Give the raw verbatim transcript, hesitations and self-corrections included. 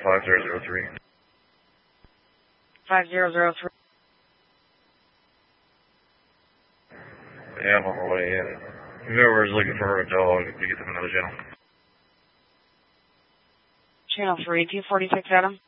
five zero zero three. five zero zero three. Yeah, I'm on my way in. Whoever's looking for a dog, to get them another channel. Channel three, two forty-six, Adam.